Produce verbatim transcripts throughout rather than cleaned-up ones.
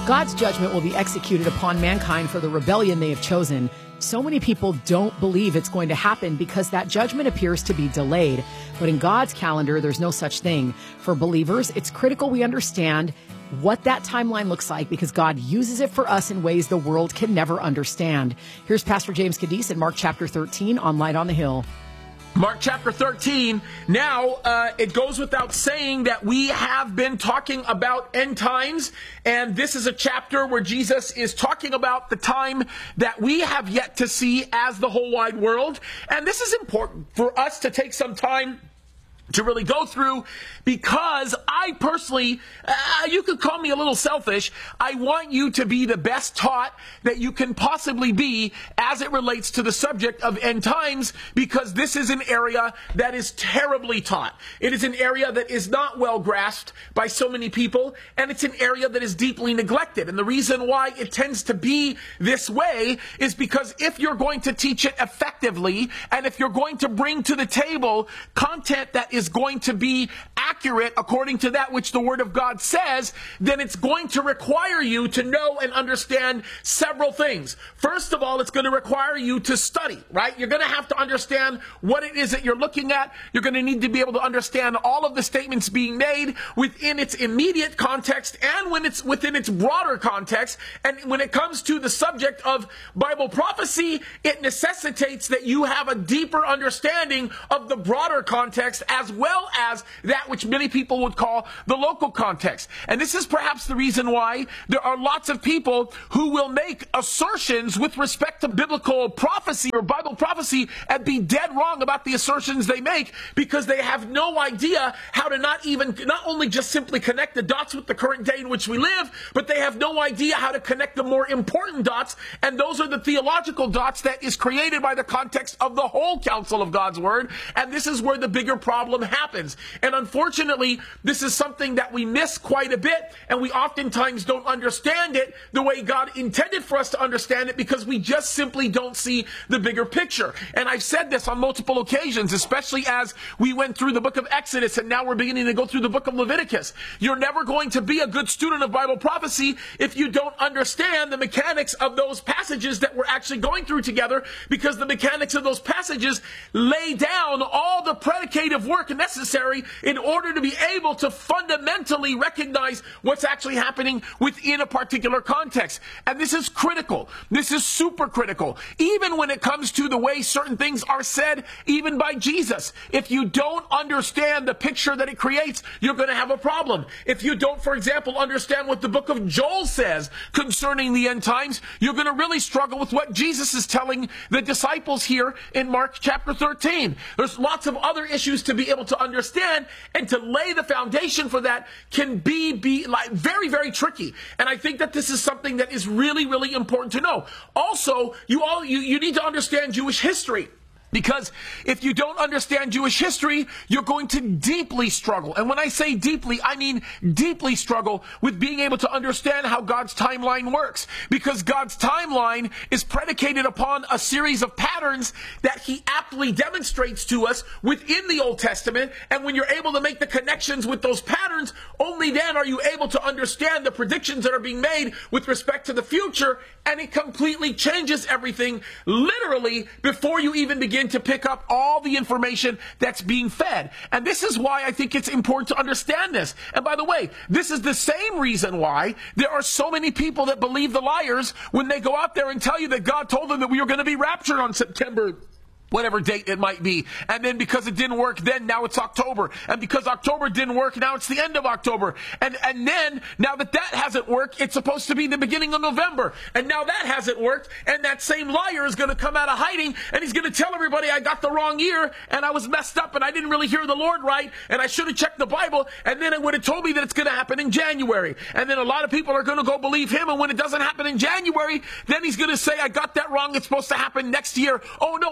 God's judgment will be executed upon mankind for the rebellion they have chosen. So many people don't believe it's going to happen because that judgment appears to be delayed. But in God's calendar, there's no such thing. For believers, it's critical we understand what that timeline looks like because God uses it for us in ways the world can never understand. Here's Pastor James Cadiz in Mark chapter thirteen on Light on the Hill. Mark chapter thirteen. Now, uh, it goes without saying that we have been talking about end times, and this is a chapter where Jesus is talking about the time that we have yet to see as the whole wide world. And this is important for us to take some time to really go through, because I personally, uh, you could call me a little selfish, I want you to be the best taught that you can possibly be as it relates to the subject of end times, because this is an area that is terribly taught. It is an area that is not well grasped by so many people, and it's an area that is deeply neglected. And the reason why it tends to be this way is because if you're going to teach it effectively, and if you're going to bring to the table content that is going to be accurate according to that which the Word of God says, then it's going to require you to know and understand several things. First of all, it's going to require you to study, right? You're going to have to understand what it is that you're looking at. You're going to need to be able to understand all of the statements being made within its immediate context and when it's within its broader context. And when it comes to the subject of Bible prophecy, it necessitates that you have a deeper understanding of the broader context as well as that which many people would call the local context. And this is perhaps the reason why there are lots of people who will make assertions with respect to biblical prophecy or Bible prophecy and be dead wrong about the assertions they make, because they have no idea how to not even, not only just simply connect the dots with the current day in which we live, but they have no idea how to connect the more important dots, and those are the theological dots that is created by the context of the whole counsel of God's Word. And this is where the bigger problem happens. And unfortunately, this is something that we miss quite a bit, and we oftentimes don't understand it the way God intended for us to understand it, because we just simply don't see the bigger picture. And I've said this on multiple occasions, especially as we went through the book of Exodus and now we're beginning to go through the book of Leviticus. You're never going to be a good student of Bible prophecy if you don't understand the mechanics of those passages that we're actually going through together, because the mechanics of those passages lay down all the predicative work necessary in order to be able to fundamentally recognize what's actually happening within a particular context. And this is critical. This is super critical. Even when it comes to the way certain things are said, even by Jesus. If you don't understand the picture that it creates, you're going to have a problem. If you don't, for example, understand what the book of Joel says concerning the end times, you're going to really struggle with what Jesus is telling the disciples here in Mark chapter thirteen. There's lots of other issues to be able to understand, and to lay the foundation for that can be, be like very, very tricky. And I think that this is something that is really, really important to know. Also, you all you, you need to understand Jewish history. Because if you don't understand Jewish history, you're going to deeply struggle. And when I say deeply, I mean deeply struggle with being able to understand how God's timeline works. Because God's timeline is predicated upon a series of patterns that He aptly demonstrates to us within the Old Testament. And when you're able to make the connections with those patterns, only then are you able to understand the predictions that are being made with respect to the future. And it completely changes everything, literally, before you even begin to pick up all the information that's being fed. And this is why I think it's important to understand this. And by the way, this is the same reason why there are so many people that believe the liars when they go out there and tell you that God told them that we were going to be raptured on September whatever date it might be. And then because it didn't work then, now it's October. And because October didn't work, now it's the end of October. And and then, now that that hasn't worked, it's supposed to be the beginning of November. And now that hasn't worked, and that same liar is going to come out of hiding, and he's going to tell everybody I got the wrong year, and I was messed up, and I didn't really hear the Lord right, and I should have checked the Bible, and then it would have told me that it's going to happen in January. And then a lot of people are going to go believe him, and when it doesn't happen in January, then he's going to say, I got that wrong, it's supposed to happen next year. Oh no, I got that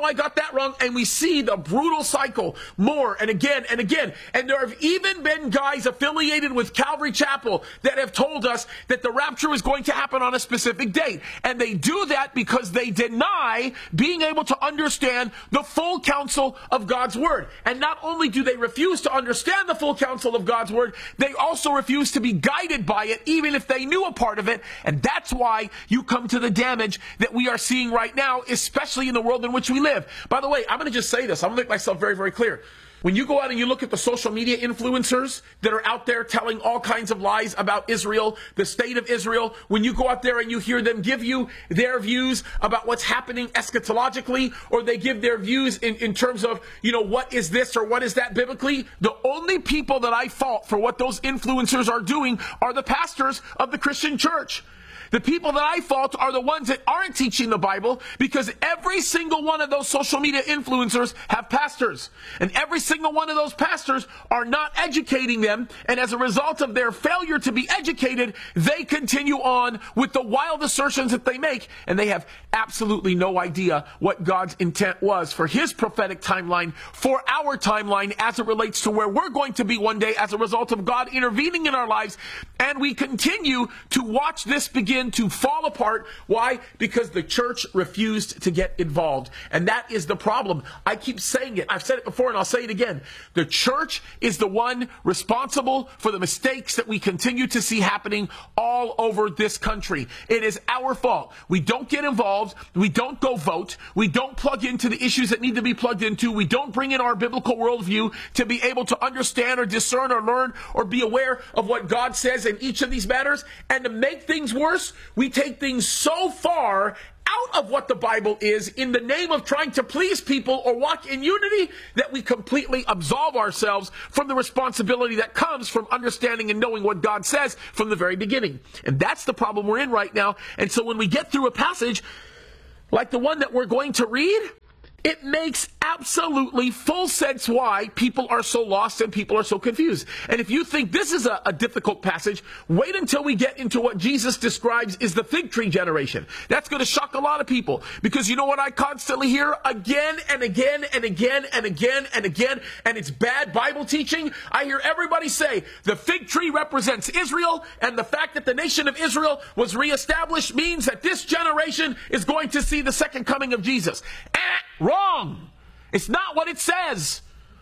that wrong, and we see the brutal cycle more and again and again. And there have even been guys affiliated with Calvary Chapel that have told us that the rapture is going to happen on a specific date. And they do that because they deny being able to understand the full counsel of God's word. And not only do they refuse to understand the full counsel of God's word, they also refuse to be guided by it, even if they knew a part of it. And that's why you come to the damage that we are seeing right now, especially in the world in which we live. By the way, I'm going to just say this. I'm going to make myself very, very clear. When you go out and you look at the social media influencers that are out there telling all kinds of lies about Israel, the state of Israel, when you go out there and you hear them give you their views about what's happening eschatologically, or they give their views in, in terms of, you know, what is this or what is that biblically, the only people that I fault for what those influencers are doing are the pastors of the Christian church. The people that I fault are the ones that aren't teaching the Bible, because every single one of those social media influencers have pastors. And every single one of those pastors are not educating them. And as a result of their failure to be educated, they continue on with the wild assertions that they make. And they have absolutely no idea what God's intent was for his prophetic timeline, for our timeline, as it relates to where we're going to be one day as a result of God intervening in our lives. And we continue to watch this begin to fall apart. Why? Because the church refused to get involved. And that is the problem. I keep saying it. I've said it before and I'll say it again. The church is the one responsible for the mistakes that we continue to see happening all over this country. It is our fault. We don't get involved. We don't go vote. We don't plug into the issues that need to be plugged into. We don't bring in our biblical worldview to be able to understand or discern or learn or be aware of what God says in each of these matters. And to make things worse, we take things so far out of what the Bible is in the name of trying to please people or walk in unity that we completely absolve ourselves from the responsibility that comes from understanding and knowing what God says from the very beginning. And that's the problem we're in right now. And so when we get through a passage like the one that we're going to read, it makes absolutely full sense why people are so lost and people are so confused. And if you think this is a, a difficult passage, wait until we get into what Jesus describes is the fig tree generation. That's going to shock a lot of people, because you know what I constantly hear again and again and again and again and again, and it's bad Bible teaching. I hear everybody say the fig tree represents Israel, and the fact that the nation of Israel was reestablished means that this generation is going to see the second coming of Jesus. Eh, wrong. It's not what it says.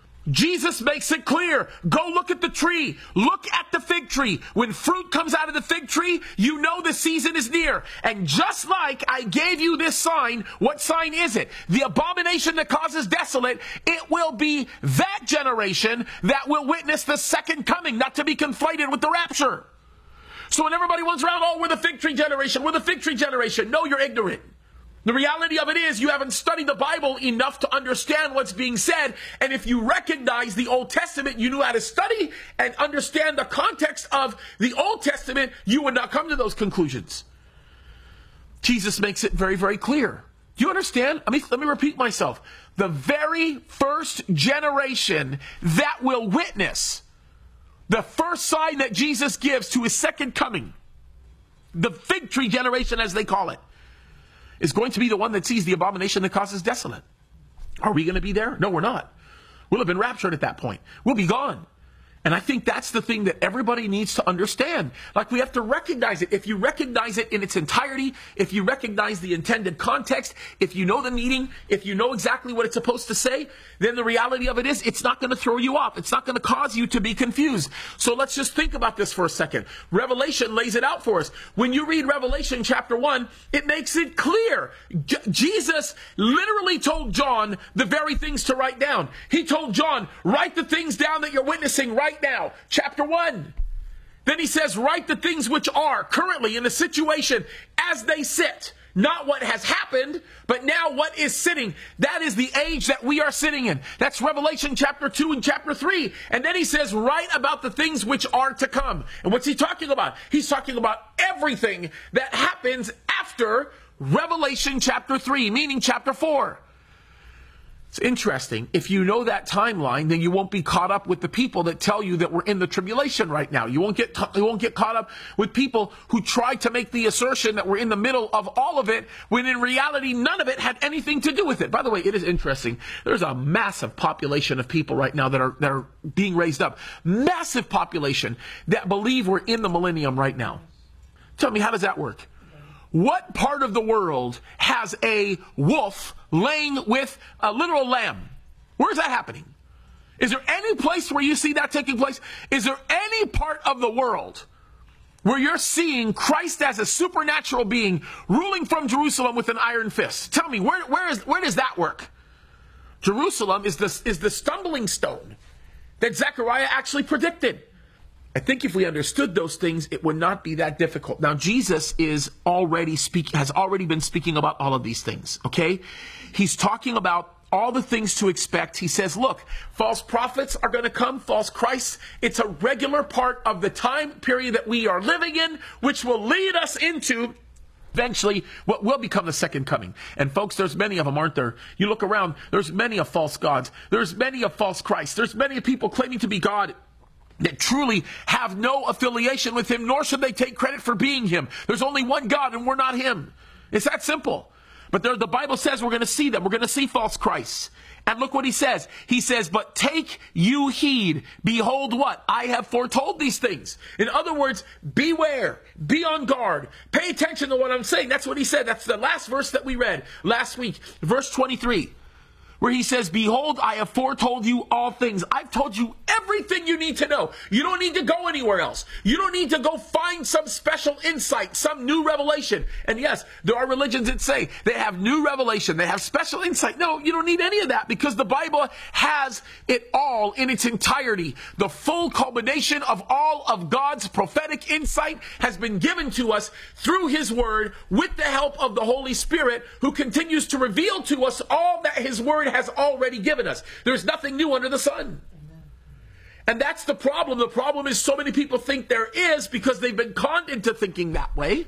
Jesus makes it clear. Go look at the tree. Look at the fig tree. When fruit comes out of the fig tree, you know the season is near. And just like I gave you this sign, what sign is it? The abomination that causes desolate. It will be that generation that will witness the second coming, not to be conflated with the rapture. So when everybody runs around, oh, we're the fig tree generation, we're the fig tree generation. No, you're ignorant. The reality of it is you haven't studied the Bible enough to understand what's being said. And if you recognize the Old Testament, you knew how to study and understand the context of the Old Testament, you would not come to those conclusions. Jesus makes it very, very clear. Do you understand? Let me, let me repeat myself. The very first generation that will witness the first sign that Jesus gives to his second coming, the fig tree generation as they call it, is going to be the one that sees the abomination that causes desolate. Are we going to be there? No, we're not. We'll have been raptured at that point. We'll be gone. And I think that's the thing that everybody needs to understand. Like, we have to recognize it. If you recognize it in its entirety, if you recognize the intended context, if you know the meaning, if you know exactly what it's supposed to say, then the reality of it is it's not going to throw you off. It's not going to cause you to be confused. So let's just think about this for a second. Revelation lays it out for us. When you read Revelation chapter one, it makes it clear. J- Jesus literally told John the very things to write down. He told John, write the things down that you're witnessing right now, chapter one. Then he says, write the things which are currently in the situation as they sit. Not what has happened, but now what is sitting. That is the age that we are sitting in. That's Revelation chapter two and chapter three. And then he says, write about the things which are to come. And what's he talking about? He's talking about everything that happens after Revelation chapter three, meaning chapter four. It's interesting. If you know that timeline, then you won't be caught up with the people that tell you that we're in the tribulation right now. You won't get you won't get caught up with people who try to make the assertion that we're in the middle of all of it, when in reality none of it had anything to do with it. By the way, it is interesting. There's a massive population of people right now that are that are being raised up. Massive population that believe we're in the millennium right now. Tell me, how does that work? What part of the world has a wolf laying with a literal lamb? Where's that happening? Is there any place where you see that taking place? Is there any part of the world where you're seeing Christ as a supernatural being ruling from Jerusalem with an iron fist? Tell me, where, where, is, where does that work? Jerusalem is the, is the stumbling stone that Zechariah actually predicted. I think if we understood those things, it would not be that difficult. Now, Jesus is already speak, has already been speaking about all of these things, okay? He's talking about all the things to expect. He says, look, false prophets are going to come, false Christs. It's a regular part of the time period that we are living in, which will lead us into eventually what will become the second coming. And folks, there's many of them, aren't there? You look around, there's many of false gods. There's many of false Christs. There's many of people claiming to be God that truly have no affiliation with him, nor should they take credit for being him. There's only one God, and we're not him. It's that simple. But there, the Bible says we're going to see them. We're going to see false Christs. And look what he says. He says, but take you heed. Behold what? I have foretold these things. In other words, beware. Be on guard. Pay attention to what I'm saying. That's what he said. That's the last verse that we read last week. Verse twenty-three. Where he says, behold, I have foretold you all things. I've told you everything you need to know. You don't need to go anywhere else. You don't need to go find some special insight, some new revelation. And yes, there are religions that say they have new revelation, they have special insight. No, you don't need any of that, because the Bible has it all in its entirety. The full culmination of all of God's prophetic insight has been given to us through his word, with the help of the Holy Spirit, who continues to reveal to us all that his word has already given us. There's nothing new under the sun. And that's the problem. The problem is so many people think there is, because they've been conned into thinking that way.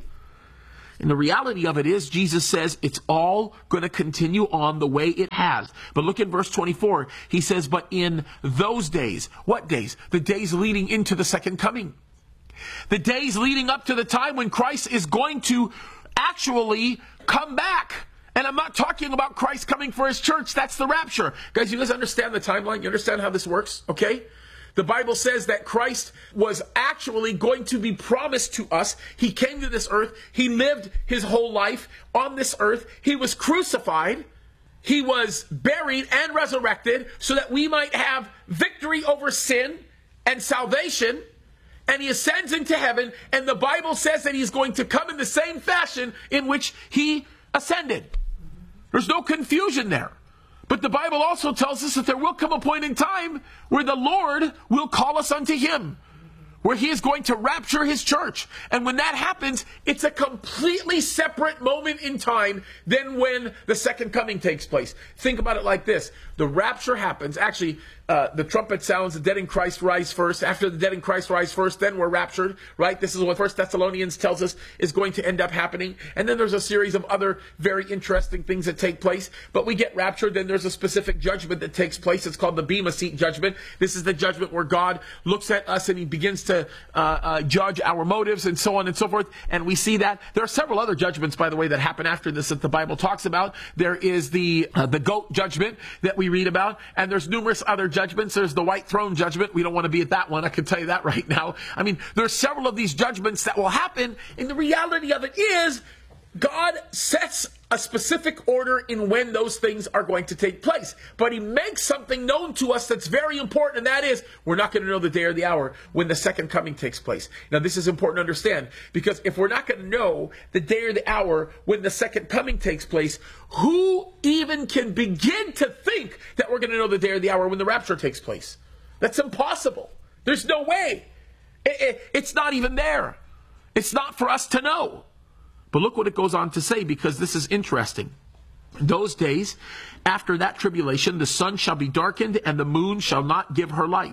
And the reality of it is, Jesus says it's all going to continue on the way it has. But look at verse twenty-four. He says, but in those days, what days? The days leading into the second coming. The days leading up to the time when Christ is going to actually come back. And I'm not talking about Christ coming for his church. That's the rapture. Guys, you guys understand the timeline? You understand how this works? Okay? The Bible says that Christ was actually going to be promised to us. He came to this earth. He lived his whole life on this earth. He was crucified. He was buried and resurrected so that we might have victory over sin and salvation. And he ascends into heaven. And the Bible says that he's going to come in the same fashion in which he ascended. There's no confusion there. But the Bible also tells us that there will come a point in time where the Lord will call us unto him, where he is going to rapture his church. And when that happens, it's a completely separate moment in time than when the second coming takes place. Think about it like this. The rapture happens. Actually, uh, the trumpet sounds, the dead in Christ rise first. After the dead in Christ rise first, then we're raptured, right? This is what First Thessalonians tells us is going to end up happening. And then there's a series of other very interesting things that take place. But we get raptured, then there's a specific judgment that takes place. It's called the Bema Seat judgment. This is the judgment where God looks at us and he begins to uh, uh, judge our motives and so on and so forth. And we see that. There are several other judgments, by the way, that happen after this that the Bible talks about. There is the uh, the goat judgment that we read about. And there's numerous other judgments. There's the white throne judgment. We don't want to be at that one. I can tell you that right now. I mean, there's several of these judgments that will happen. And the reality of it is, God sets a specific order in when those things are going to take place. But he makes something known to us that's very important, and that is, we're not going to know the day or the hour when the second coming takes place. Now, this is important to understand, because if we're not going to know the day or the hour when the second coming takes place, who even can begin to think that we're going to know the day or the hour when the rapture takes place? That's impossible. There's no way. It, it, it's not even there. It's not for us to know. But look what it goes on to say, because this is interesting. Those days, after that tribulation, the sun shall be darkened and the moon shall not give her light.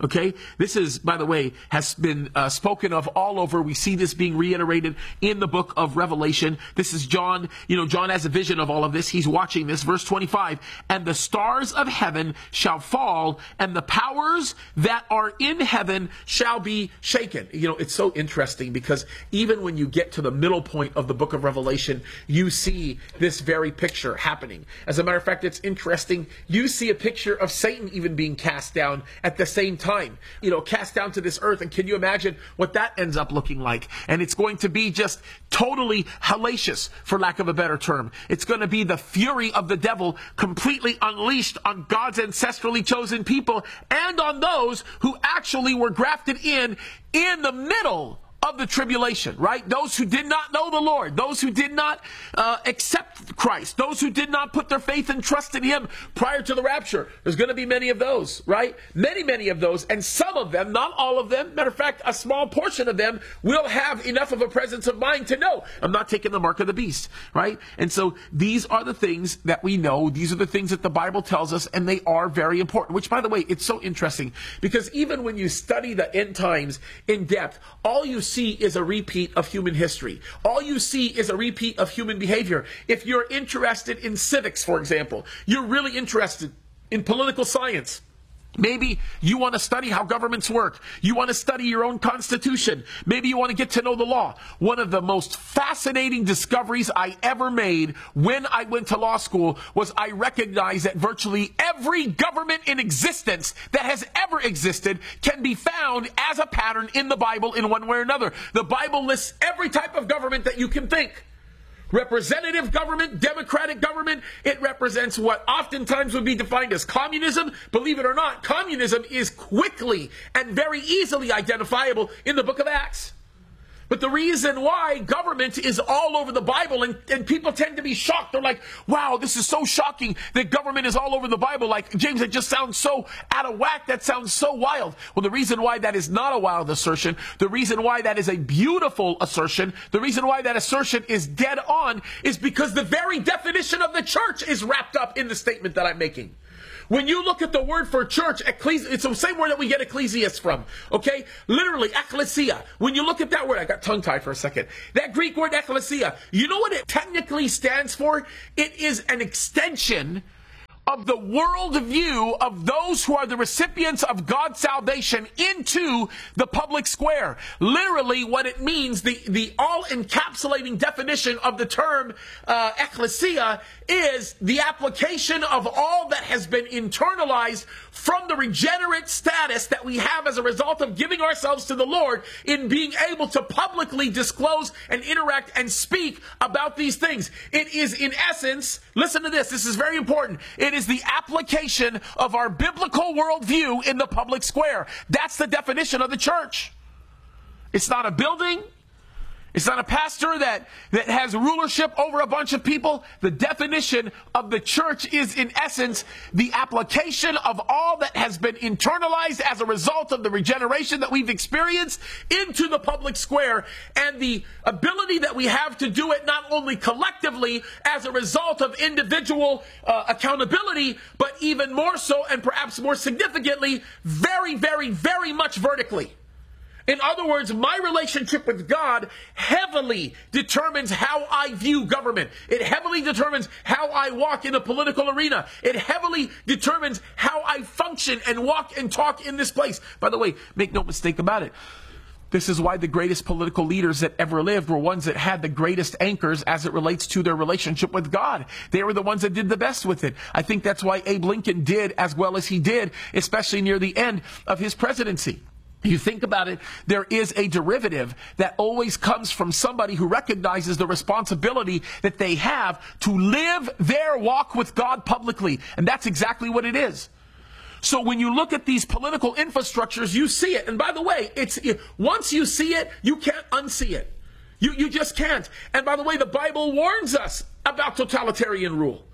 Okay, this is, by the way, has been uh, spoken of all over. We see this being reiterated in the book of Revelation. This is John. You know, John has a vision of all of this. He's watching this. Verse twenty-five, and the stars of heaven shall fall, and the powers that are in heaven shall be shaken. You know, it's so interesting because even when you get to the middle point of the book of Revelation, you see this very picture happening. As a matter of fact, it's interesting. You see a picture of Satan even being cast down at the same time. Time, you know, cast down to this earth. And can you imagine what that ends up looking like? And it's going to be just totally hellacious, for lack of a better term. It's going to be the fury of the devil completely unleashed on God's ancestrally chosen people and on those who actually were grafted in in the middle of the tribulation, right? Those who did not know the Lord, those who did not uh, accept Christ, those who did not put their faith and trust in Him prior to the rapture. There's going to be many of those, right? Many, many of those, and some of them, not all of them, matter of fact, a small portion of them will have enough of a presence of mind to know, I'm not taking the mark of the beast, right? And so these are the things that we know. These are the things that the Bible tells us, and they are very important, which, by the way, it's so interesting because even when you study the end times in depth, all you see is a repeat of human history. All you see is a repeat of human behavior. If you're interested in civics, for example, you're really interested in political science. Maybe you want to study how governments work. You want to study your own constitution. Maybe you want to get to know the law. One of the most fascinating discoveries I ever made when I went to law school was I recognized that virtually every government in existence that has ever existed can be found as a pattern in the Bible in one way or another. The Bible lists every type of government that you can think. Representative government, democratic government, it represents what oftentimes would be defined as communism. Believe it or not, communism is quickly and very easily identifiable in the book of Acts. But the reason why government is all over the Bible, and, and people tend to be shocked. They're like, wow, this is so shocking that government is all over the Bible. Like, James, that just sounds so out of whack. That sounds so wild. Well, the reason why that is not a wild assertion, the reason why that is a beautiful assertion, the reason why that assertion is dead on is because the very definition of the church is wrapped up in the statement that I'm making. When you look at the word for church, ecclesi- it's the same word that we get ecclesias from, okay? Literally, ecclesia. When you look at that word, I got tongue-tied for a second. That Greek word ecclesia, you know what it technically stands for? It is an extension of the worldview of those who are the recipients of God's salvation into the public square. Literally, what it means, the, the all-encapsulating definition of the term uh, ecclesia is the application of all that has been internalized from the regenerate status that we have as a result of giving ourselves to the Lord in being able to publicly disclose and interact and speak about these things. It is, in essence, listen to this, this is very important. It is the application of our biblical worldview in the public square. That's the definition of the church. It's not a building. It's not a pastor that, that has rulership over a bunch of people. The definition of the church is, in essence, the application of all that has been internalized as a result of the regeneration that we've experienced into the public square, and the ability that we have to do it not only collectively as a result of individual uh, accountability, but even more so, and perhaps more significantly, very, very, very much vertically. In other words, my relationship with God heavily determines how I view government. It heavily determines how I walk in the political arena. It heavily determines how I function and walk and talk in this place. By the way, make no mistake about it. This is why the greatest political leaders that ever lived were ones that had the greatest anchors as it relates to their relationship with God. They were the ones that did the best with it. I think that's why Abe Lincoln did as well as he did, especially near the end of his presidency. You think about it, there is a derivative that always comes from somebody who recognizes the responsibility that they have to live their walk with God publicly. And that's exactly what it is. So when you look at these political infrastructures, you see it. And by the way, it's once you see it, you can't unsee it. You, you just can't. And by the way, the Bible warns us about totalitarian rule.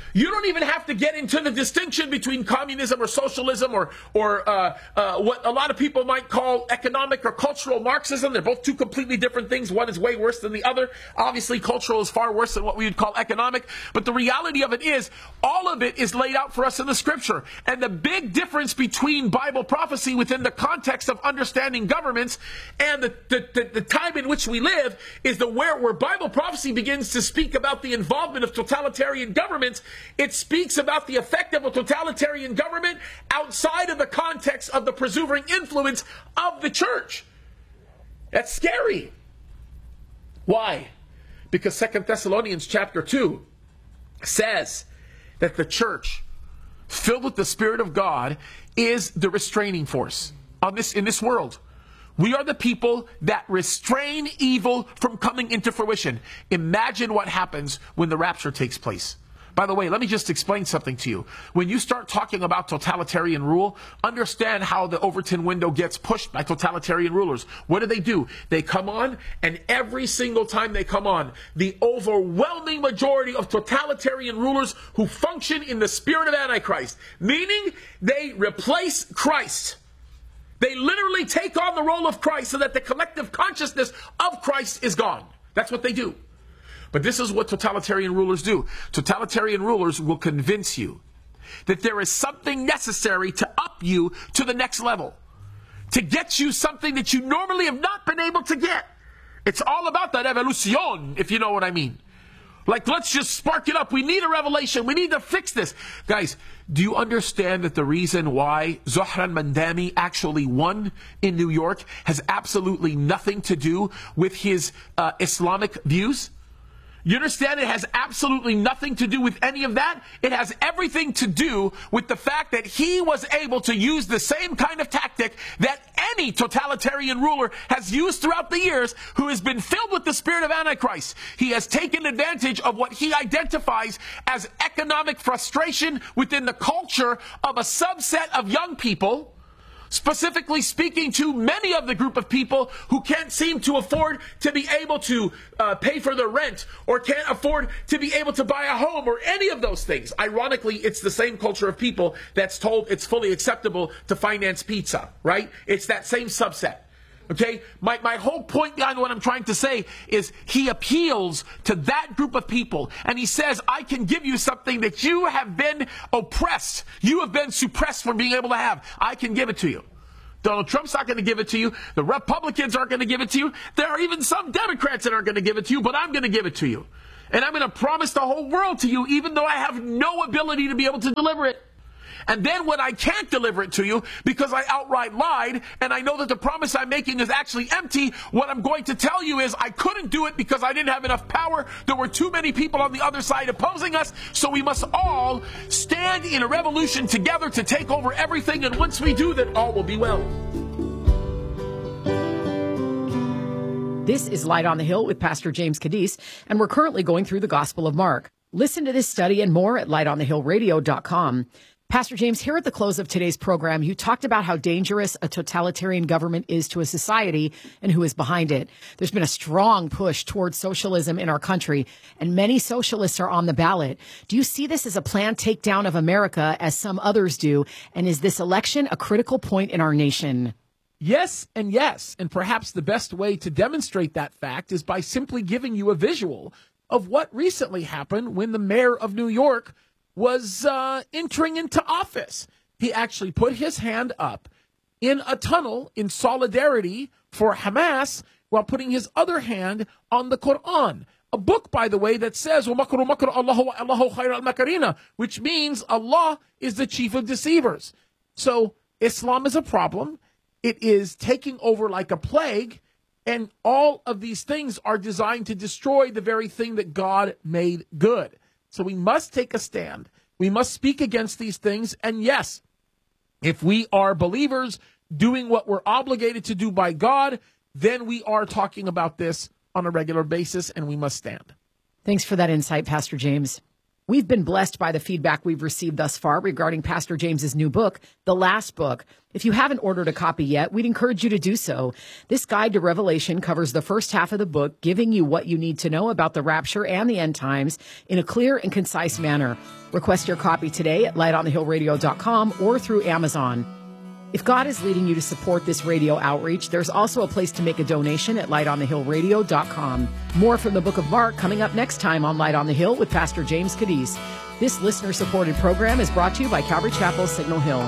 You don't even have to get into the distinction between communism or socialism or, or uh, uh, what a lot of people might call economic or cultural Marxism. They're both two completely different things. One is way worse than the other. Obviously, cultural is far worse than what we would call economic. But the reality of it is, all of it is laid out for us in the Scripture. And the big difference between Bible prophecy within the context of understanding governments and the, the, the, the time in which we live is the where, where Bible prophecy begins to speak about the involvement of totalitarian governments. It speaks about the effect of a totalitarian government outside of the context of the preserving influence of the church. That's scary. Why? Because Second Thessalonians chapter two says that the church, filled with the Spirit of God, is the restraining force on this in this world. We are the people that restrain evil from coming into fruition. Imagine what happens when the rapture takes place. By the way, let me just explain something to you. When you start talking about totalitarian rule, understand how the Overton window gets pushed by totalitarian rulers. What do they do? They come on, and every single time they come on, the overwhelming majority of totalitarian rulers who function in the spirit of Antichrist, meaning they replace Christ. They literally take on the role of Christ so that the collective consciousness of Christ is gone. That's what they do. But this is what totalitarian rulers do. Totalitarian rulers will convince you that there is something necessary to up you to the next level, to get you something that you normally have not been able to get. It's all about that evolution, if you know what I mean. Like, let's just spark it up. We need a revelation. We need to fix this. Guys, do you understand that the reason why Zohran Mandami actually won in New York has absolutely nothing to do with his uh, Islamic views? You understand it has absolutely nothing to do with any of that? It has everything to do with the fact that he was able to use the same kind of tactic that any totalitarian ruler has used throughout the years who has been filled with the spirit of Antichrist. He has taken advantage of what he identifies as economic frustration within the culture of a subset of young people, specifically speaking to many of the group of people who can't seem to afford to be able to uh, pay for their rent or can't afford to be able to buy a home or any of those things. Ironically, it's the same culture of people that's told it's fully acceptable to finance pizza, right? It's that same subset. Okay, my, my whole point behind what I'm trying to say is he appeals to that group of people and he says, I can give you something that you have been oppressed. You have been suppressed from being able to have. I can give it to you. Donald Trump's not going to give it to you. The Republicans aren't going to give it to you. There are even some Democrats that aren't going to give it to you, but I'm going to give it to you. And I'm going to promise the whole world to you, even though I have no ability to be able to deliver it. And then when I can't deliver it to you because I outright lied and I know that the promise I'm making is actually empty, what I'm going to tell you is I couldn't do it because I didn't have enough power. There were too many people on the other side opposing us, so we must all stand in a revolution together to take over everything, and once we do that, all will be well. This is Light on the Hill with Pastor James Cadiz, and we're currently going through the Gospel of Mark. Listen to this study and more at light on the hill radio dot com. Pastor James, here at the close of today's program, you talked about how dangerous a totalitarian government is to a society and who is behind it. There's been a strong push towards socialism in our country, and many socialists are on the ballot. Do you see this as a planned takedown of America, as some others do? And is this election a critical point in our nation? Yes and yes. And perhaps the best way to demonstrate that fact is by simply giving you a visual of what recently happened when the mayor of New York was uh, entering into office. He actually put his hand up in a tunnel in solidarity for Hamas while putting his other hand on the Quran, a book, by the way, that says, which means Allah is the chief of deceivers. So Islam is a problem. It is taking over like a plague, and all of these things are designed to destroy the very thing that God made good. So we must take a stand. We must speak against these things. And yes, if we are believers doing what we're obligated to do by God, then we are talking about this on a regular basis, and we must stand. Thanks for that insight, Pastor James. We've been blessed by the feedback we've received thus far regarding Pastor James's new book, The Last Book. If you haven't ordered a copy yet, we'd encourage you to do so. This guide to Revelation covers the first half of the book, giving you what you need to know about the rapture and the end times in a clear and concise manner. Request your copy today at light on the hill radio dot com or through Amazon. If God is leading you to support this radio outreach, there's also a place to make a donation at light on the hill radio dot com. More from the book of Mark coming up next time on Light on the Hill with Pastor James Cadiz. This listener-supported program is brought to you by Calvary Chapel, Signal Hill.